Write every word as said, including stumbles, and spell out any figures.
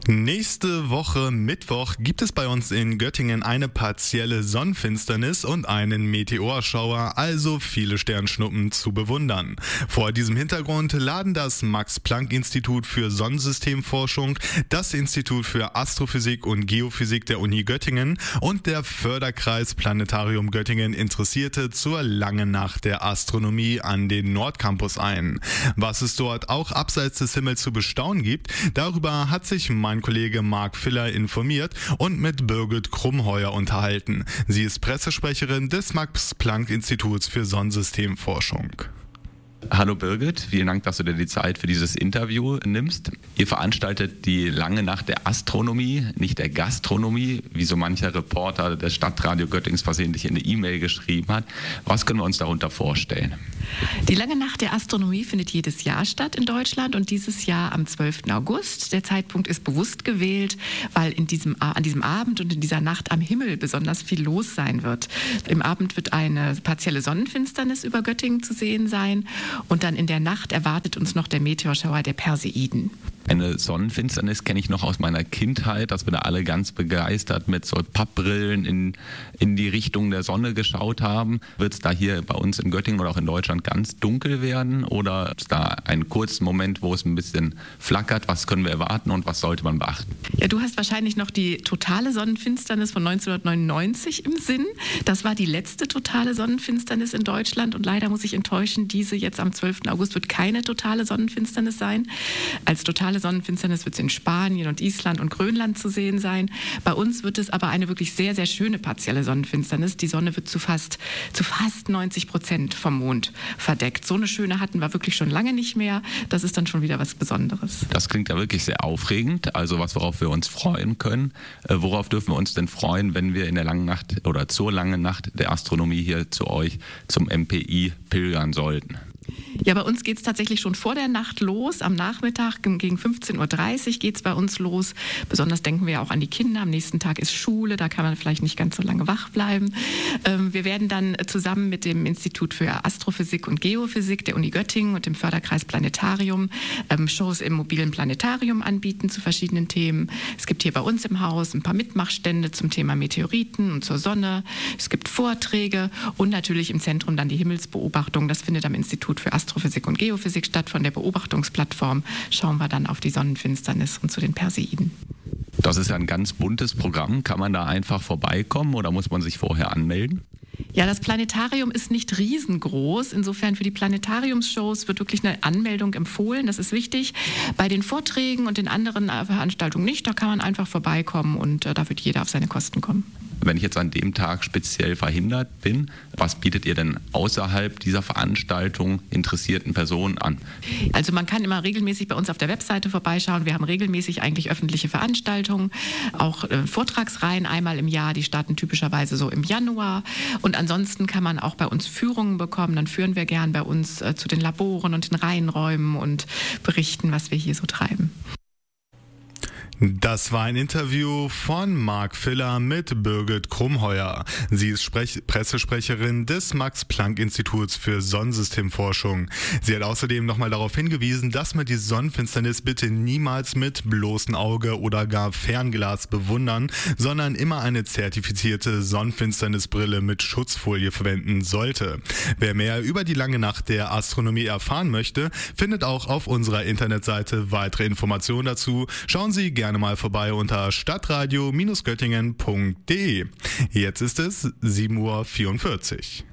Nächste Woche Mittwoch gibt es bei uns in Göttingen eine partielle Sonnenfinsternis und einen Meteorschauer, also viele Sternschnuppen zu bewundern. Vor diesem Hintergrund laden das Max-Planck-Institut für Sonnensystemforschung, das Institut für Astrophysik und Geophysik der Uni Göttingen und der Förderkreis Planetarium Göttingen Interessierte zur langen Nacht der Astronomie an den Nordcampus ein. Was es dort auch abseits des Himmels zu bestaunen gibt, darüber hat sich mein Kollege Marc Filler informiert und mit Birgit Krummheuer unterhalten. Sie ist Pressesprecherin des Max-Planck-Instituts für Sonnensystemforschung. Hallo Birgit, vielen Dank, dass du dir die Zeit für dieses Interview nimmst. Ihr veranstaltet die lange Nacht der Astronomie, nicht der Gastronomie, wie so mancher Reporter des Stadtradio Göttings versehentlich in eine E-Mail geschrieben hat. Was können wir uns darunter vorstellen? Die lange Nacht der Astronomie findet jedes Jahr statt in Deutschland und dieses Jahr am zwölften August. Der Zeitpunkt ist bewusst gewählt, weil in diesem, an diesem Abend und in dieser Nacht am Himmel besonders viel los sein wird. Im Abend wird eine partielle Sonnenfinsternis über Göttingen zu sehen sein. Und dann in der Nacht erwartet uns noch der Meteorschauer der Perseiden. Eine Sonnenfinsternis kenne ich noch aus meiner Kindheit, dass wir da alle ganz begeistert mit so Pappbrillen in, in die Richtung der Sonne geschaut haben. Wird es da hier bei uns in Göttingen oder auch in Deutschland ganz dunkel werden oder ist da ein kurzer Moment, wo es ein bisschen flackert? Was können wir erwarten und was sollte man beachten? Ja, du hast wahrscheinlich noch die totale Sonnenfinsternis von neunzehnhundertneunundneunzig im Sinn. Das war die letzte totale Sonnenfinsternis in Deutschland und leider muss ich enttäuschen, diese jetzt am zwölften August wird keine totale Sonnenfinsternis sein. Als totale Sonnenfinsternis wird es in Spanien und Island und Grönland zu sehen sein. Bei uns wird es aber eine wirklich sehr, sehr schöne partielle Sonnenfinsternis. Die Sonne wird zu fast, zu fast neunzig Prozent vom Mond verdeckt. So eine schöne hatten wir wirklich schon lange nicht mehr. Das ist dann schon wieder was Besonderes. Das klingt ja wirklich sehr aufregend. Also was, worauf wir uns freuen können. Äh, worauf dürfen wir uns denn freuen, wenn wir in der langen Nacht oder zur langen Nacht der Astronomie hier zu euch zum M P I pilgern sollten? Ja, bei uns geht es tatsächlich schon vor der Nacht los. Am Nachmittag gegen fünfzehn Uhr dreißig geht es bei uns los. Besonders denken wir auch an die Kinder. Am nächsten Tag ist Schule, da kann man vielleicht nicht ganz so lange wach bleiben. Ähm, wir werden dann zusammen mit dem Institut für Astrophysik und Geophysik der Uni Göttingen und dem Förderkreis Planetarium ähm, Shows im mobilen Planetarium anbieten zu verschiedenen Themen. Es gibt hier bei uns im Haus ein paar Mitmachstände zum Thema Meteoriten und zur Sonne. Es gibt Vorträge und natürlich im Zentrum dann die Himmelsbeobachtung. Das findet am Institut für Astrophysik und Geophysik statt. Von der Beobachtungsplattform schauen wir dann auf die Sonnenfinsternis und zu den Perseiden. Das ist ja ein ganz buntes Programm. Kann man da einfach vorbeikommen oder muss man sich vorher anmelden? Ja, das Planetarium ist nicht riesengroß. Insofern für die Planetariumsshows wird wirklich eine Anmeldung empfohlen. Das ist wichtig. Bei den Vorträgen und den anderen Veranstaltungen nicht. Da kann man einfach vorbeikommen und äh, da wird jeder auf seine Kosten kommen. Wenn ich jetzt an dem Tag speziell verhindert bin, was bietet ihr denn außerhalb dieser Veranstaltung interessierten Personen an? Also man kann immer regelmäßig bei uns auf der Webseite vorbeischauen. Wir haben regelmäßig eigentlich öffentliche Veranstaltungen, auch äh, Vortragsreihen einmal im Jahr. Die starten typischerweise so im Januar. Und ansonsten kann man auch bei uns Führungen bekommen. Dann führen wir gern bei uns äh, zu den Laboren und den Reihenräumen und berichten, was wir hier so treiben. Das war ein Interview von Marc Filler mit Birgit Krummheuer. Sie ist Sprech- Pressesprecherin des Max-Planck-Instituts für Sonnensystemforschung. Sie hat außerdem nochmal darauf hingewiesen, dass man die Sonnenfinsternis bitte niemals mit bloßem Auge oder gar Fernglas bewundern, sondern immer eine zertifizierte Sonnenfinsternisbrille mit Schutzfolie verwenden sollte. Wer mehr über die lange Nacht der Astronomie erfahren möchte, findet auch auf unserer Internetseite weitere Informationen dazu. Schauen Sie gerne mal vorbei unter stadtradio Göttingen punkt de. Jetzt ist es sieben Uhr vierundvierzig.